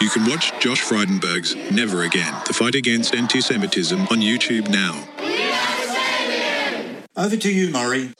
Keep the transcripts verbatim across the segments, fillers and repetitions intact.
You can watch Josh Frydenberg's Never Again, the fight against anti-Semitism on YouTube now. Over to you, Murray.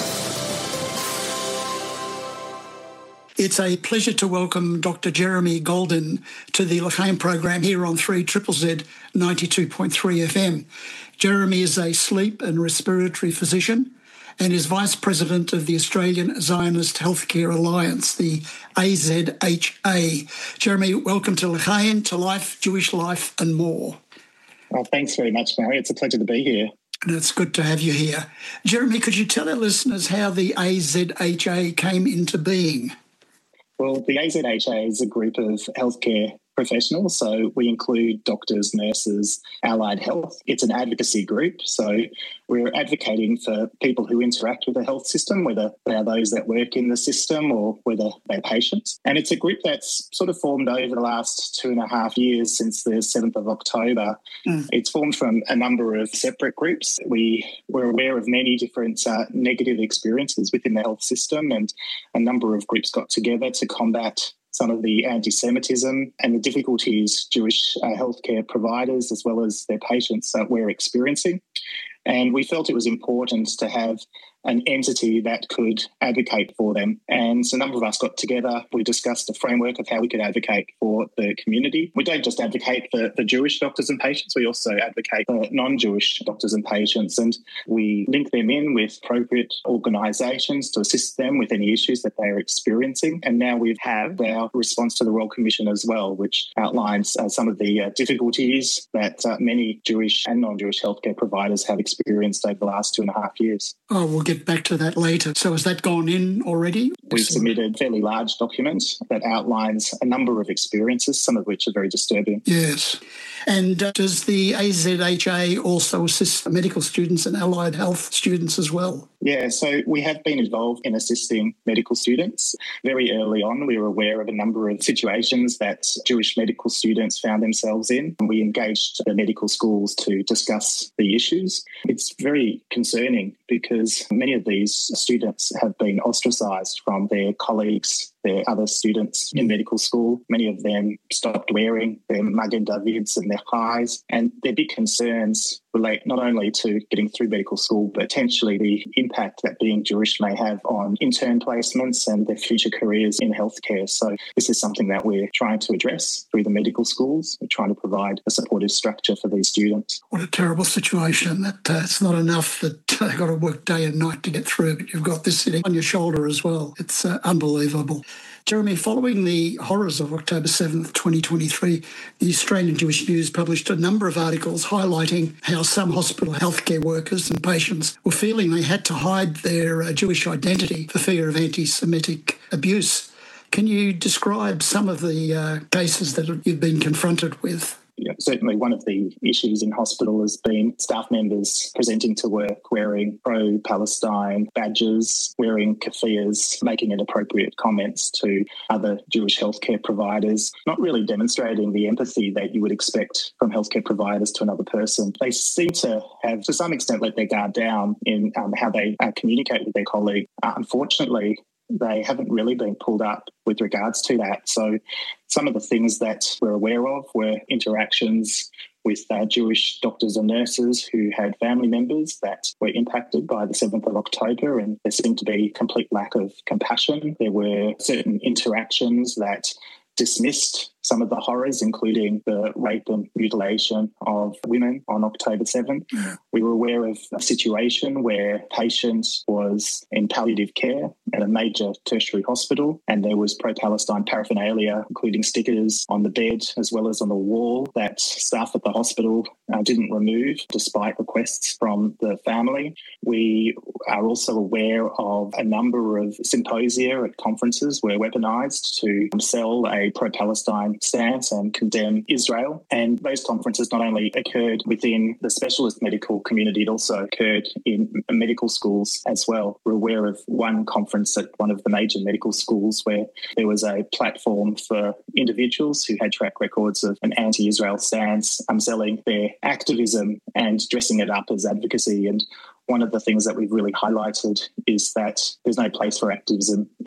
It's a pleasure to welcome Doctor Jeremy Goldin to the L'Chaim program here on three Z Z ninety-two point three F M. Jeremy is a sleep and respiratory physician and is Vice President of the Australian Zionist Healthcare Alliance, the A Z H A. Jeremy, welcome to L'Chaim, to Life, Jewish Life and more. Well, thanks very much, Murray. It's a pleasure to be here. And it's good to have you here. Jeremy, could you tell our listeners how the A Z H A came into being? Well, the A Z H A is a group of healthcare professionals, so we include doctors, nurses, allied health. It's an advocacy group, so we're advocating for people who interact with the health system, whether they are those that work in the system or whether they're patients. And it's a group that's sort of formed over the last two and a half years since the seventh of October. Mm. It's formed from a number of separate groups. We were aware of many different uh, negative experiences within the health system, and a number of groups got together to combat some of the anti-Semitism and the difficulties Jewish uh, healthcare providers as well as their patients uh, were experiencing. And we felt it was important to have an entity that could advocate for them. And so a number of us got together. We discussed a framework of how we could advocate for the community. We don't just advocate for, for Jewish doctors and patients, we also advocate for non-Jewish doctors and patients. And we link them in with appropriate organisations to assist them with any issues that they are experiencing. And now we have our response to the Royal Commission as well, which outlines uh, some of the uh, difficulties that uh, many Jewish and non-Jewish healthcare providers have experienced over the last two and a half years. Oh, we'll get back to that later. So has that gone in already? We've submitted a fairly large document that outlines a number of experiences, some of which are very disturbing. Yes. And uh, does the A Z H A also assist medical students and allied health students as well? Yeah, so we have been involved in assisting medical students. Very early on, we were aware of a number of situations that Jewish medical students found themselves in. We engaged the medical schools to discuss the issues. It's very concerning because many of these students have been ostracised from their colleagues, their other students in medical school. Many of them stopped wearing their Magen Davids and their highs, and their big concerns relate not only to getting through medical school, but potentially the impact that being Jewish may have on intern placements and their future careers in healthcare. So this is something that we're trying to address through the medical schools. We're trying to provide a supportive structure for these students. What a terrible situation. That uh, it's not enough that they've got to work day and night to get through, but you've got this sitting on your shoulder as well. It's uh, unbelievable. Jeremy, following the horrors of October seventh, twenty twenty-three, the Australian Jewish News published a number of articles highlighting how some hospital healthcare workers and patients were feeling they had to hide their uh, Jewish identity for fear of anti-Semitic abuse. Can you describe some of the uh, cases that you've been confronted with? Yeah, certainly one of the issues in hospital has been staff members presenting to work wearing pro-Palestine badges, wearing keffiyehs, making inappropriate comments to other Jewish healthcare providers, not really demonstrating the empathy that you would expect from healthcare providers to another person. They seem to have, to some extent, let their guard down in um, how they uh, communicate with their colleague. Uh, unfortunately, they haven't really been pulled up with regards to that. So some of the things that we're aware of were interactions with uh, Jewish doctors and nurses who had family members that were impacted by the seventh of October, and there seemed to be complete lack of compassion. There were certain interactions that dismissed some of the horrors, including the rape and mutilation of women on October seventh. Yeah. We were aware of a situation where a patient was in palliative care at a major tertiary hospital, and there was pro-Palestine paraphernalia, including stickers on the bed as well as on the wall, that staff at the hospital uh, didn't remove despite requests from the family. We are also aware of a number of symposia at conferences were weaponised to sell a pro-Palestine stance and condemn Israel. And those conferences not only occurred within the specialist medical community, it also occurred in medical schools as well. We're aware of one conference at one of the major medical schools where there was a platform for individuals who had track records of an anti-Israel stance, um, selling their activism and dressing it up as advocacy. And one of the things that we've really highlighted is that there's no place for activism in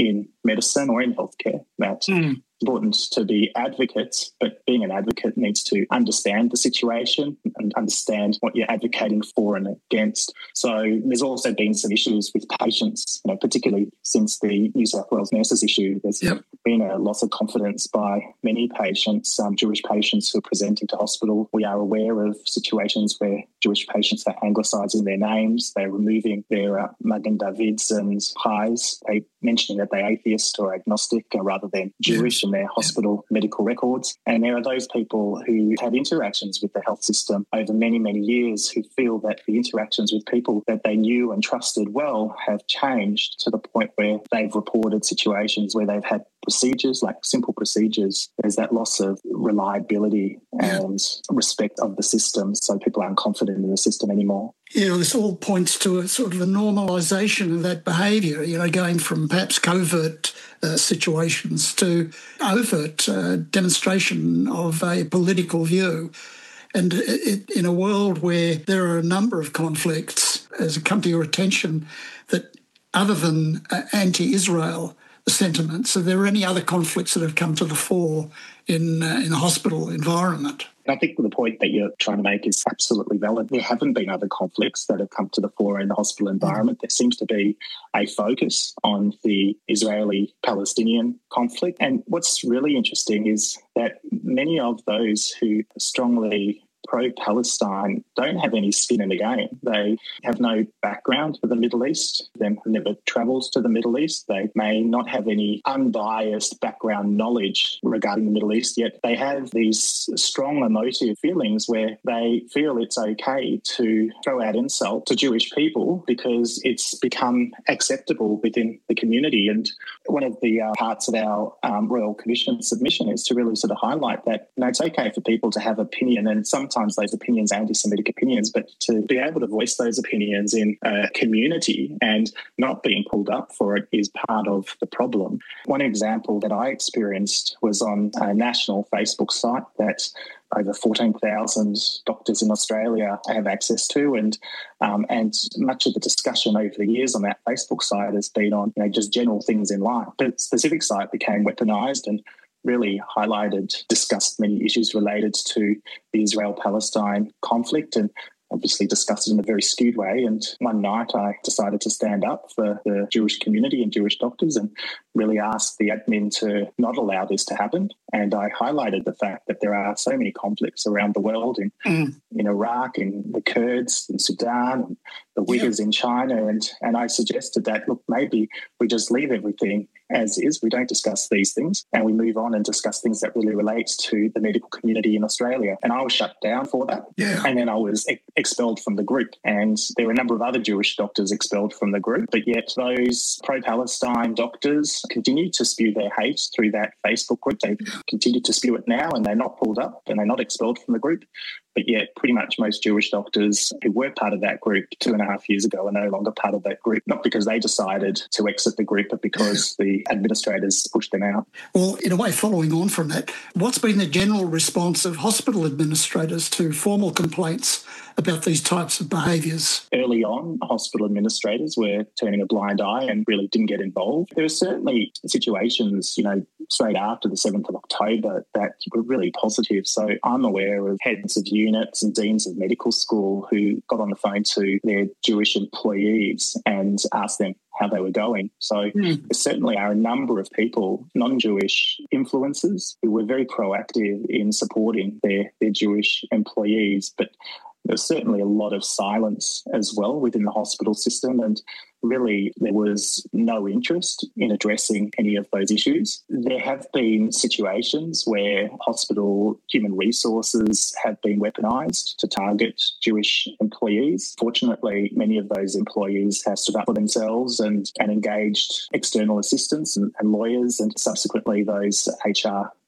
medicine or in healthcare that mm. important to be advocates, but being an advocate needs to understand the situation and understand what you're advocating for and against. So there's also been some issues with patients, you know, particularly since the New South Wales nurses issue. There's yep. been a loss of confidence by many patients, um, Jewish patients who are presenting to hospital. We are aware of situations where Jewish patients are anglicising their names, they're removing their uh, Magen Davids and Chais, they mentioning that they're atheist or agnostic uh, rather than Jewish in their hospital medical records. And there are those people who have interactions with the health system over many, many years who feel that the interactions with people that they knew and trusted well have changed to the point where they've reported situations where they've had procedures, like simple procedures. There's that loss of reliability and respect of the system, so people aren't confident in the system anymore. You know, this all points to a sort of a normalisation of that behaviour, you know, going from perhaps covert uh, situations to overt uh, demonstration of a political view. And it, in a world where there are a number of conflicts, has it come to your attention that other than uh, anti-Israel sentiments, are there any other conflicts that have come to the fore in uh, in the hospital environment? I think the point that you're trying to make is absolutely valid. There haven't been other conflicts that have come to the fore in the hospital environment. There seems to be a focus on the Israeli-Palestinian conflict. And what's really interesting is that many of those who strongly pro-Palestine don't have any skin in the game. They have no background for the Middle East. They never travelled to the Middle East. They may not have any unbiased background knowledge regarding the Middle East, yet they have these strong emotive feelings where they feel it's okay to throw out insult to Jewish people because it's become acceptable within the community. And one of the uh, parts of our um, Royal Commission submission is to really sort of highlight that, you know, it's okay for people to have opinion, and sometimes Sometimes those opinions are anti-Semitic opinions, but to be able to voice those opinions in a community and not being pulled up for it is part of the problem. One example that I experienced was on a national Facebook site that over fourteen thousand doctors in Australia have access to, and um, and much of the discussion over the years on that Facebook site has been on, you know, just general things in life. But the specific site became weaponised and really highlighted, discussed many issues related to the Israel-Palestine conflict, and obviously discussed it in a very skewed way. And one night I decided to stand up for the Jewish community and Jewish doctors and really asked the admin to not allow this to happen. And I highlighted the fact that there are so many conflicts around the world, in, mm. in Iraq, in the Kurds, in Sudan, the Uyghurs yeah. in China. And, and I suggested that, look, maybe we just leave everything as is. We don't discuss these things and we move on and discuss things that really relate to the medical community in Australia. And I was shut down for that. Yeah. And then I was ex- expelled from the group. And there were a number of other Jewish doctors expelled from the group. But yet those pro-Palestine doctors continue to spew their hate through that Facebook group. They continue to spew it now, and they're not pulled up and they're not expelled from the group. But yet pretty much most Jewish doctors who were part of that group two and a half years ago are no longer part of that group, not because they decided to exit the group, but because the administrators pushed them out. Well, in a way, following on from that, what's been the general response of hospital administrators to formal complaints about these types of behaviours? Early on, hospital administrators were turning a blind eye and really didn't get involved. There were certainly situations, you know, straight after the seventh of October that were really positive. So I'm aware of heads of units and deans of medical school who got on the phone to their Jewish employees and asked them how they were going. So mm. there certainly are a number of people, non-Jewish influencers, who were very proactive in supporting their, their Jewish employees. But there's certainly a lot of silence as well within the hospital system, and really there was no interest in addressing any of those issues. There have been situations where hospital human resources have been weaponised to target Jewish employees. Fortunately, many of those employees have stood up for themselves and, and engaged external assistants and, and lawyers, and subsequently those H R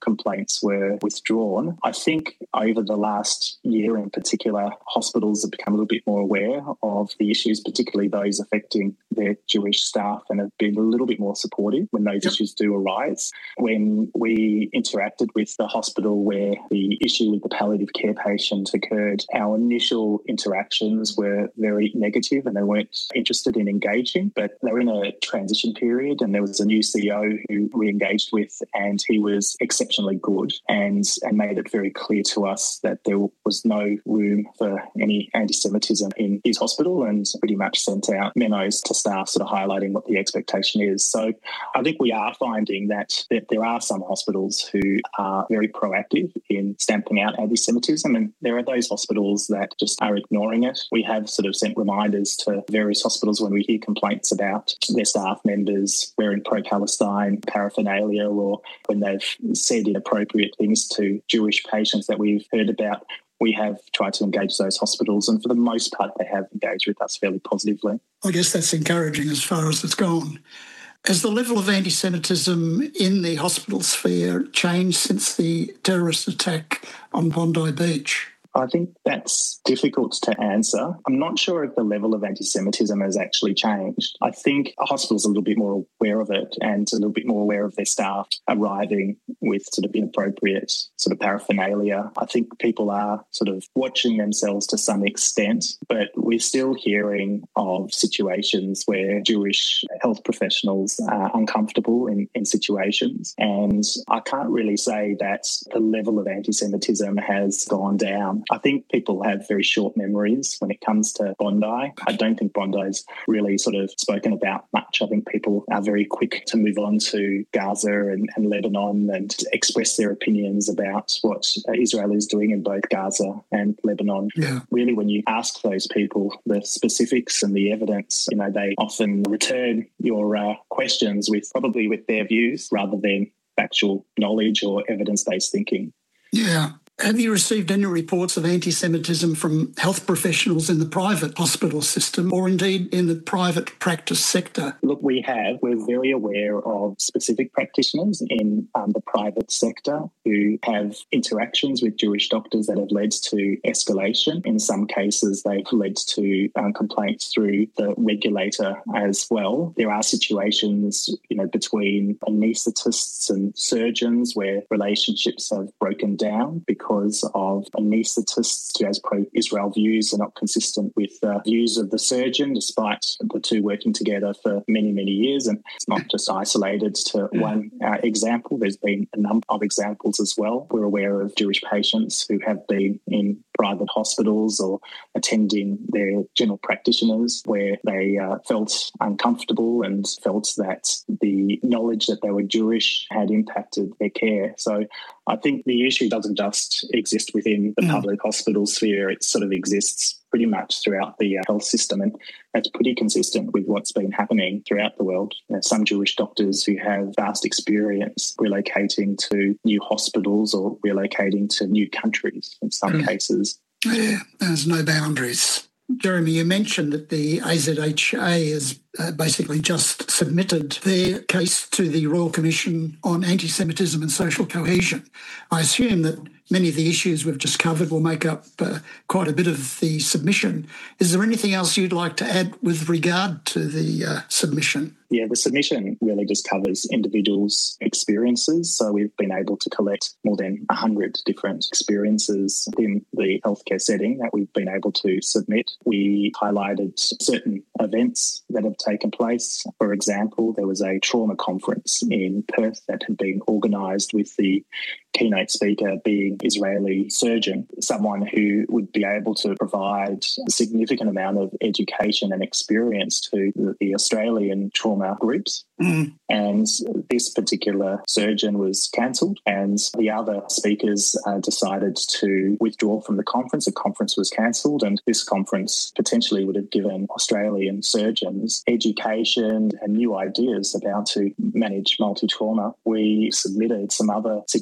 complaints were withdrawn. I think over the last year in particular, hospitals have become a little bit more aware of the issues, particularly those affecting their Jewish staff, and have been a little bit more supportive when those yep. issues do arise. When we interacted with the hospital where the issue with the palliative care patient occurred, our initial interactions were very negative and they weren't interested in engaging, but they were in a transition period and there was a new C E O who we engaged with, and he was exceptionally good and, and made it very clear to us that there was no room for any anti-Semitism in his hospital, and pretty much sent out memos to staff sort of highlighting what the expectation is. So I think we are finding that, that there are some hospitals who are very proactive in stamping out anti-Semitism, and there are those hospitals that just are ignoring it. We have sort of sent reminders to various hospitals when we hear complaints about their staff members wearing pro-Palestine paraphernalia, or when they've said inappropriate things to Jewish patients that we've heard about. We have tried to engage those hospitals, and for the most part they have engaged with us fairly positively. I guess that's encouraging as far as it's gone. Has the level of anti-Semitism in the hospital sphere changed since the terrorist attack on Bondi Beach? I think that's difficult to answer. I'm not sure if the level of anti-Semitism has actually changed. I think a hospital's a little bit more aware of it and a little bit more aware of their staff arriving with sort of inappropriate sort of paraphernalia. I think people are sort of watching themselves to some extent, but we're still hearing of situations where Jewish health professionals are uncomfortable in, in situations. And I can't really say that the level of anti-Semitism has gone down. I think people have very short memories when it comes to Bondi. I don't think Bondi's really sort of spoken about much. I think people are very quick to move on to Gaza and, and Lebanon and express their opinions about what Israel is doing in both Gaza and Lebanon. Yeah. Really, when you ask those people the specifics and the evidence, you know, they often return your uh, questions with probably with their views rather than factual knowledge or evidence-based thinking. Yeah. Have you received any reports of anti-Semitism from health professionals in the private hospital system or indeed in the private practice sector? Look, we have. We're very aware of specific practitioners in um, the private sector who have interactions with Jewish doctors that have led to escalation. In some cases, they've led to um, complaints through the regulator as well. There are situations, you know, between anaesthetists and surgeons where relationships have broken down because because of anaesthetists who has pro-Israel views are not consistent with the views of the surgeon, despite the two working together for many, many years. And it's not just isolated to one uh, example. There's been a number of examples as well. We're aware of Jewish patients who have been in private hospitals or attending their general practitioners where they uh, felt uncomfortable and felt that the knowledge that they were Jewish had impacted their care. So I think the issue doesn't just exist within the mm. public hospital sphere. It sort of exists pretty much throughout the uh, health system, and that's pretty consistent with what's been happening throughout the world. You know, some Jewish doctors who have vast experience relocating to new hospitals or relocating to new countries in some mm. cases. Yeah, there's no boundaries. Jeremy, you mentioned that the A Z H A has uh, basically just submitted their case to the Royal Commission on Anti-Semitism and Social Cohesion. I assume that many of the issues we've just covered will make up uh, quite a bit of the submission. Is there anything else you'd like to add with regard to the uh, submission? Yeah, the submission really just covers individuals' experiences. So we've been able to collect more than one hundred different experiences in the healthcare setting that we've been able to submit. We highlighted certain events that have taken place. For example, there was a trauma conference in Perth that had been organised with the keynote speaker being Israeli surgeon, someone who would be able to provide a significant amount of education and experience to the, the Australian trauma groups. Mm. And this particular surgeon was cancelled, and the other speakers uh, decided to withdraw from the conference. The conference was cancelled, and this conference potentially would have given Australian surgeons education and new ideas about how to manage multi-trauma. We submitted some other situations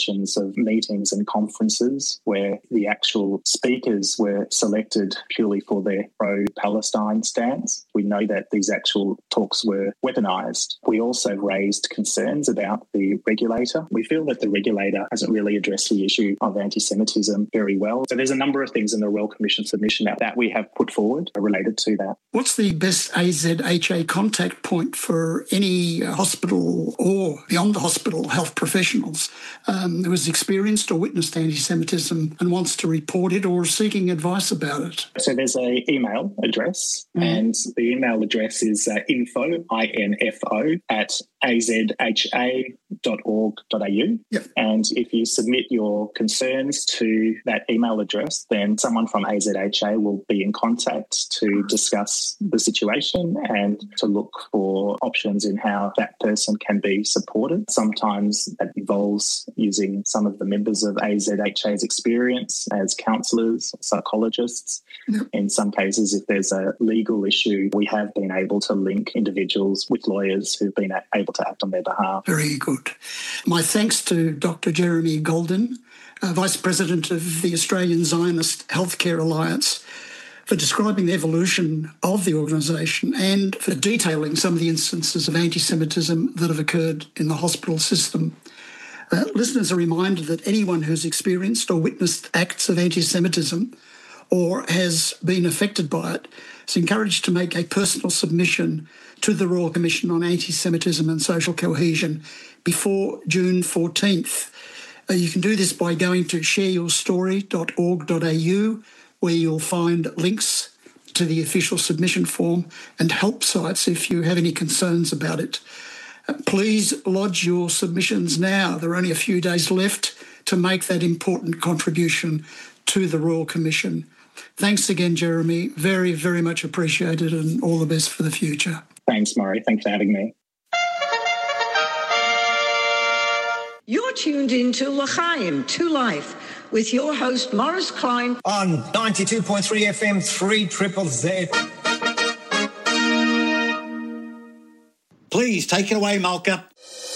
situations of meetings and conferences where the actual speakers were selected purely for their pro-Palestine stance. We know that these actual talks were weaponised. We also raised concerns about the regulator. We feel that the regulator hasn't really addressed the issue of anti-Semitism very well. So there's a number of things in the Royal Commission submission that we have put forward related to that. What's the best A Z H A contact point for any hospital or beyond the hospital health professionals um, who has experienced or witnessed anti-Semitism and wants to report it or seeking advice about it? So there's an email address, mm. and the email address is uh, info, I N F O, at a z h a dot org dot a u. Yep. And if you submit your concerns to that email address, then someone from A Z H A will be in contact to discuss the situation and to look for options in how that person can be supported. Sometimes that involves using some of the members of A Z H A's experience as counsellors, psychologists. Yep. In some cases, if there's a legal issue, we have been able to link individuals with lawyers who've been able to act on their behalf. Very good. My thanks to Doctor Jeremy Golden, uh, Vice President of the Australian Zionist Healthcare Alliance, for describing the evolution of the organisation and for detailing some of the instances of anti-Semitism that have occurred in the hospital system. Uh, listeners are reminded that anyone who's experienced or witnessed acts of anti-Semitism or has been affected by it is encouraged to make a personal submission to the Royal Commission on Anti-Semitism and Social Cohesion before June fourteenth. Uh, you can do this by going to share your story dot org dot a u, where you'll find links to the official submission form and help sites if you have any concerns about it. Uh, please lodge your submissions now. There are only a few days left to make that important contribution to the Royal Commission. Thanks again, Jeremy. Very, very much appreciated, and all the best for the future. Thanks, Murray. Thanks for having me. You're tuned into L'chaim, to Life, with your host, Morris Klein. On ninety-two point three F M, three triple Z. Please, take it away, Malka.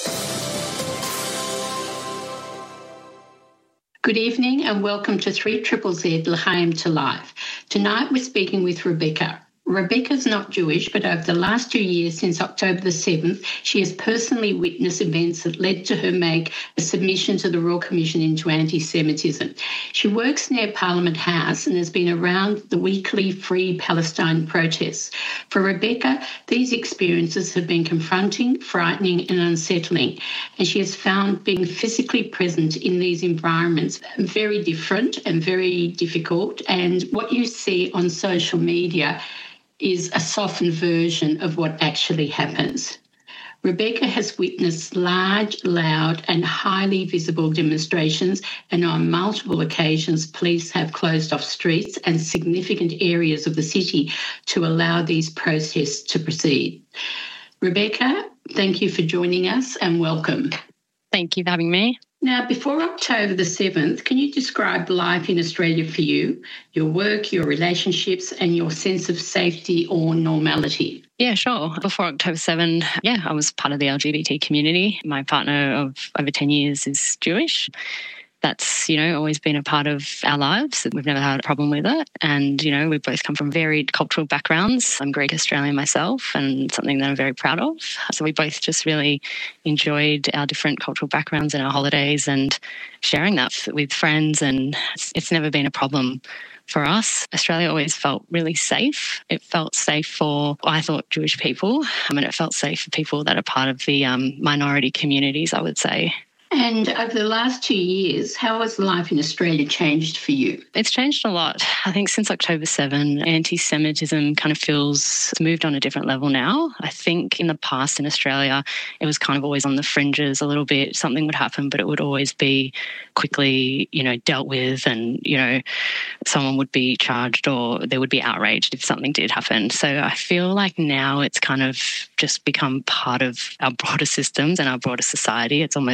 Good evening and welcome to three triple Z L'chaim to Life. Tonight we're speaking with Rebecca. Rebecca's not Jewish, but over the last two years, since October the seventh, she has personally witnessed events that led to her make a submission to the Royal Commission into anti-Semitism. She works near Parliament House and has been around the weekly Free Palestine protests. For Rebecca, these experiences have been confronting, frightening and unsettling, and she has found being physically present in these environments very different and very difficult. And what you see on social media is a softened version of what actually happens. Rebecca has witnessed large, loud and highly visible demonstrations, and on multiple occasions police have closed off streets and significant areas of the city to allow these protests to proceed. Rebecca, thank you for joining us and welcome. Thank you for having me. Now, before October the seventh, can you describe life in Australia for you, your work, your relationships and your sense of safety or normality? Yeah, sure. Before October seventh, yeah, I was part of the L G B T community. My partner of over ten years is Jewish. That's, you know, always been a part of our lives. We've never had a problem with it. And, you know, we both come from varied cultural backgrounds. I'm Greek Australian myself, and something that I'm very proud of. So we both just really enjoyed our different cultural backgrounds and our holidays and sharing that with friends. And it's, it's never been a problem for us. Australia always felt really safe. It felt safe for, I thought, Jewish people. I mean, it felt safe for people that are part of the um, minority communities, I would say. And over the last two years, how has life in Australia changed for you? It's changed a lot. I think since October seventh, anti-Semitism kind of feels it's moved on a different level now. I think in the past in Australia, it was kind of always on the fringes a little bit. Something would happen, but it would always be quickly, you know, dealt with, and, you know, someone would be charged or there would be outraged if something did happen. So I feel like now it's kind of just become part of our broader systems and our broader society. It's almost tolerated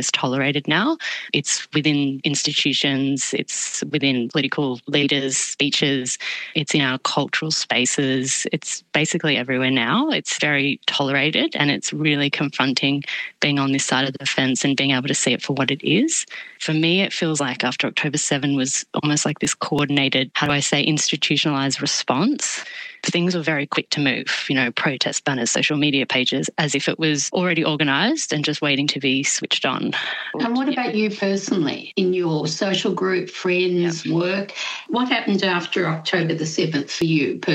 tolerated now. It's within institutions, it's within political leaders' speeches, it's in our cultural spaces, it's basically everywhere now. It's very tolerated, and it's really confronting being on this side of the fence and being able to see it for what it is. For me, it feels like after October seventh was almost like this coordinated, how do I say, institutionalised response. Things were very quick to move, you know, protest banners, social media pages, as if it was already organised and just waiting to be switched on. And what about you personally, in your social group, friends, yep. work? What happened after October the seventh for you personally?